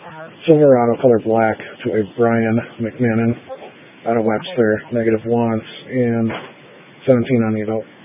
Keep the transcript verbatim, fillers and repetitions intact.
Silver auto, color black to a Brian McMahon out of Webster, negative wants, and seventeen on Evo.